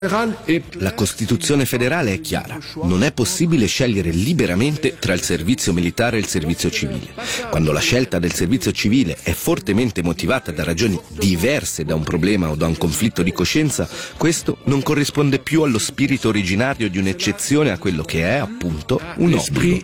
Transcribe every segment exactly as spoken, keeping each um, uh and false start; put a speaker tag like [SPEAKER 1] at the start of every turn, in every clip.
[SPEAKER 1] La Costituzione federale è chiara. Non è possibile scegliere liberamente tra il servizio militare e il servizio civile. Quando la scelta del servizio civile è fortemente motivata da ragioni diverse da un problema o da un conflitto di coscienza, questo non corrisponde più allo spirito originario di un'eccezione a quello che è, appunto, un obbligo.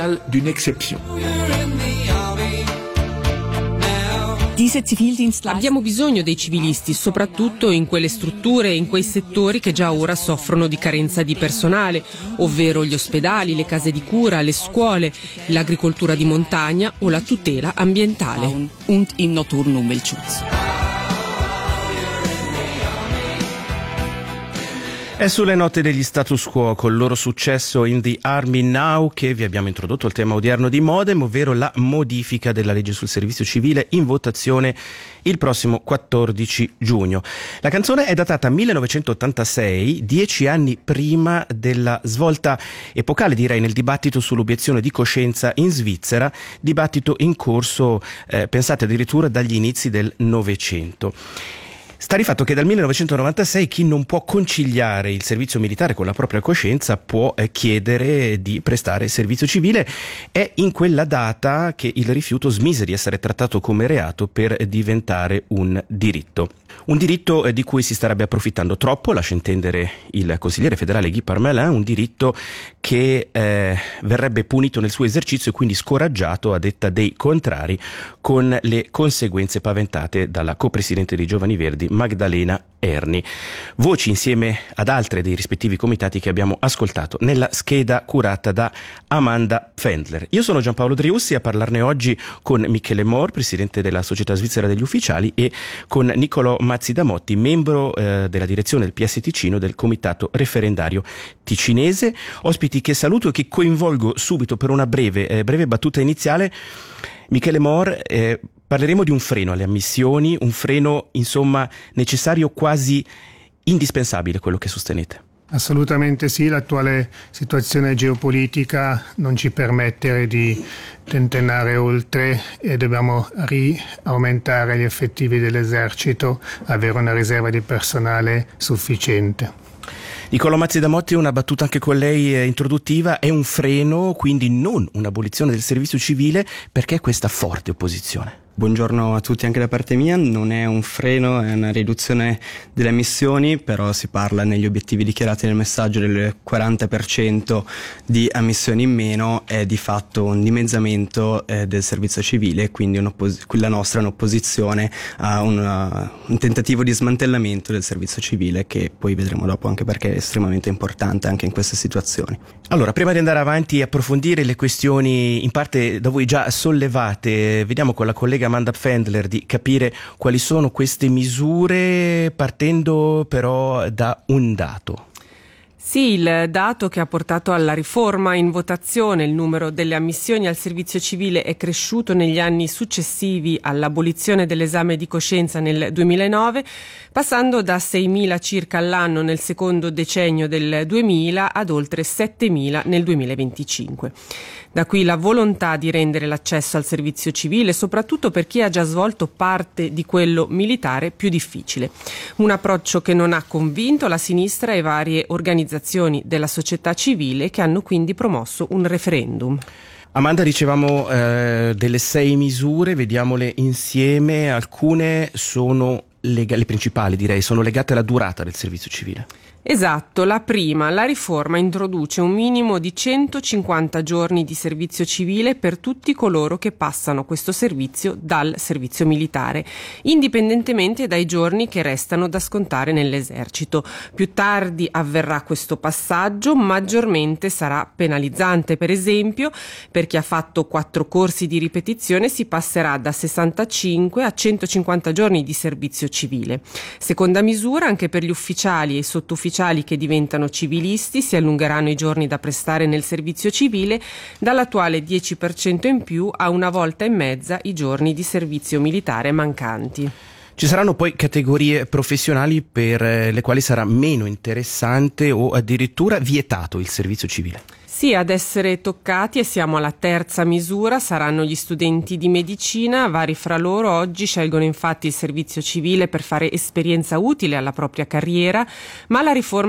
[SPEAKER 2] Abbiamo bisogno dei civilisti, soprattutto in quelle strutture e in quei settori che già ora soffrono di carenza di personale, ovvero gli ospedali, le case di cura, le scuole, l'agricoltura di montagna o la tutela ambientale.
[SPEAKER 3] Und im Natur- und Umweltschutz.
[SPEAKER 4] È sulle note degli status quo col loro successo in The Army Now che vi abbiamo introdotto il tema odierno di Modem, ovvero la modifica della legge sul servizio civile in votazione il prossimo quattordici giugno. La canzone è datata millenovecentottantasei, dieci anni prima della svolta epocale, direi, nel dibattito sull'obiezione di coscienza in Svizzera, dibattito in corso, eh, pensate addirittura dagli inizi del Novecento. Sta di fatto che dal millenovecentonovantasei chi non può conciliare il servizio militare con la propria coscienza può eh, chiedere di prestare servizio civile. È in quella data che il rifiuto smise di essere trattato come reato per diventare un diritto. Un diritto eh, di cui si starebbe approfittando troppo, lascia intendere il consigliere federale Guy Parmelin, un diritto che eh, verrebbe punito nel suo esercizio e quindi scoraggiato, a detta dei contrari, con le conseguenze paventate dalla copresidente dei Giovani Verdi Magdalena Erni. Voci insieme ad altre dei rispettivi comitati che abbiamo ascoltato nella scheda curata da Amanda Fendler. Io sono Giampaolo Driussi a parlarne oggi con Michele Mor, presidente della Società Svizzera degli Ufficiali, e con Niccolò Mazzidamotti, membro eh, della direzione del P S Ticino del Comitato Referendario Ticinese. Ospiti che saluto e che coinvolgo subito per una breve, eh, breve battuta iniziale. Michele Mor, eh, parleremo di un freno alle ammissioni, un freno insomma necessario, quasi indispensabile, quello che sostenete.
[SPEAKER 5] Assolutamente sì, l'attuale situazione geopolitica non ci permette di tentennare oltre e dobbiamo riaumentare gli effettivi dell'esercito, avere una riserva di personale sufficiente.
[SPEAKER 4] Niccolò Mazzidamotti, una battuta anche con lei eh, introduttiva, è un freno, quindi non un'abolizione del servizio civile, perché questa forte opposizione?
[SPEAKER 6] Buongiorno a tutti anche da parte mia, non è un freno, è una riduzione delle emissioni, però si parla negli obiettivi dichiarati nel messaggio del quaranta per cento di ammissioni in meno, è di fatto un dimezzamento eh, del servizio civile, quindi la nostra è un'opposizione a una, un tentativo di smantellamento del servizio civile, che poi vedremo dopo anche perché è estremamente importante anche in queste situazioni.
[SPEAKER 4] Allora, prima di andare avanti e approfondire le questioni in parte da voi già sollevate, vediamo con la collega Amanda Fendler di capire quali sono queste misure, partendo però da un dato.
[SPEAKER 2] Sì, il dato che ha portato alla riforma in votazione, il numero delle ammissioni al servizio civile è cresciuto negli anni successivi all'abolizione dell'esame di coscienza nel duemilanove, passando da seimila circa all'anno nel secondo decennio del duemila ad oltre settemila nel duemilaventicinque. Da qui la volontà di rendere l'accesso al servizio civile, soprattutto per chi ha già svolto parte di quello militare, più difficile. Un approccio che non ha convinto la sinistra e varie organizzazioni della società civile, che hanno quindi promosso un referendum.
[SPEAKER 4] Amanda, dicevamo eh, delle sei misure, vediamole insieme. Alcune sono lega- le principali, direi, sono legate alla durata del servizio civile.
[SPEAKER 2] Esatto, la prima, la riforma introduce un minimo di centocinquanta giorni di servizio civile per tutti coloro che passano questo servizio dal servizio militare, indipendentemente dai giorni che restano da scontare nell'esercito. Più tardi avverrà questo passaggio, maggiormente sarà penalizzante. Per esempio, per chi ha fatto quattro corsi di ripetizione si passerà da sessantacinque a centocinquanta giorni di servizio civile. Seconda misura, anche per gli ufficiali e i sottufficiali che diventano civilisti si allungheranno i giorni da prestare nel servizio civile dall'attuale dieci per cento in più a una volta e mezza i giorni di servizio militare mancanti.
[SPEAKER 4] Ci saranno poi categorie professionali per le quali sarà meno interessante o addirittura vietato il servizio civile.
[SPEAKER 2] Sì, ad essere toccati, e siamo alla terza misura, saranno gli studenti di medicina. Vari fra loro oggi scelgono infatti il servizio civile per fare esperienza utile alla propria carriera, ma la riforma